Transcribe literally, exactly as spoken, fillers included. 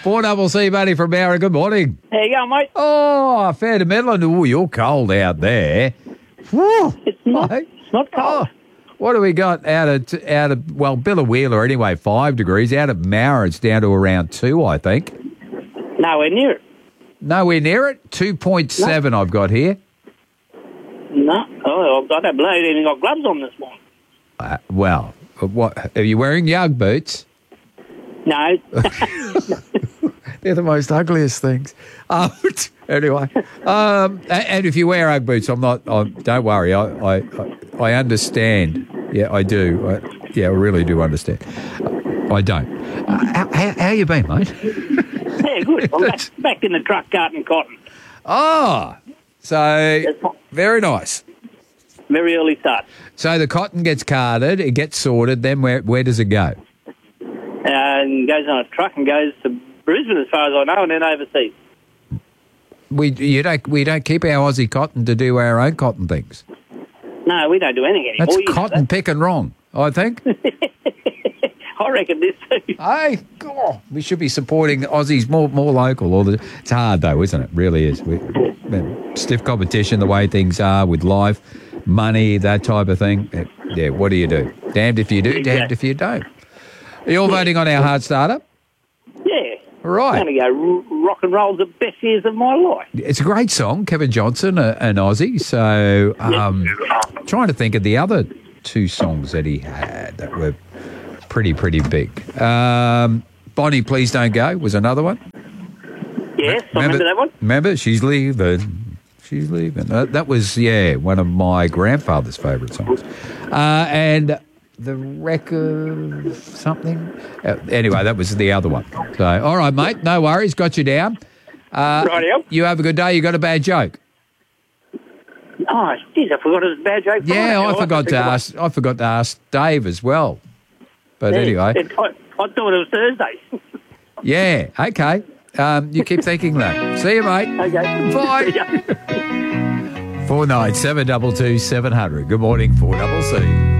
Four double C, buddy, from Bowra. Good morning. How you going, mate? Oh, fair to Midland. Oh, you're cold out there. Whew. It's not. Mate. It's not cold. Oh, what do we got out of, out of, well, Billawheeler anyway, five degrees. Out of Mowra, it's down to around two, I think. Nowhere near it. Nowhere near it. two point seven I've got here. No. Oh, I don't believe even got gloves on this morning. Uh, well, what are you wearing? Ugg boots? No. They're the most ugliest things. Uh, anyway, um, and, and if you wear Ugg boots, I'm not. I'm, don't worry. I, I I understand. Yeah, I do. I, yeah, I really do understand. I don't. Uh, how, how, how you been, mate? Yeah, good. I'm back, back in the truck carting cotton. Oh, so very nice. Very early start. So the cotton gets carted, it gets sorted. Then where where does it go? And goes on a truck and goes to Brisbane, as far as I know, and then overseas. We you don't we don't keep our Aussie cotton to do our own cotton things. No, we don't do anything anymore. That's You know cotton that. picking wrong, I think. I reckon this too. Hey, God, we should be supporting Aussies more more local. All the, it's hard though, isn't it? Really is. We, man, stiff competition, the way things are with life, money, that type of thing. Yeah, what do you do? Damned if you do, Exactly. damned if you don't. You're voting on our hard starter? Yeah. Right. I'm going to go r- rock and roll the best years of my life. It's a great song, Kevin Johnson, uh, an Aussie. So, um, trying to think of the other two songs that he had that were pretty, pretty big. Um, Bonnie, Please Don't Go was another one. Yes, I remember that one. Remember? She's leaving. She's leaving. Uh, that was, yeah, one of my grandfather's favourite songs. Uh, and the record something. Uh, anyway, that was the other one. So, all right, mate, no worries. Got you down. Uh, Rightio. You have a good day. You got a bad joke? Oh, geez, I forgot it was a bad joke. Yeah, Friday. I I'll forgot have to think about ask. I forgot to ask Dave as well. But it. anyway, It- I, I thought it was Thursday. yeah, okay. Um, you keep thinking that. See you, mate. Okay. Bye. See ya. Four nine seven double two seven hundred. Good morning, four double C.